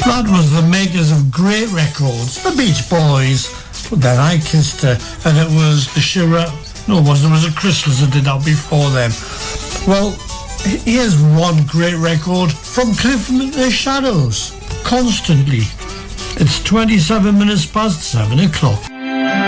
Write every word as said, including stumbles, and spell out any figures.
That was the makers of great records, the Beach Boys. But then I Kissed Her, and it was the Shira... No, it wasn't. It was the Crystals that did that before them. Well, here's one great record from Cliff and the Shadows, Constantly. It's twenty-seven minutes past seven o'clock.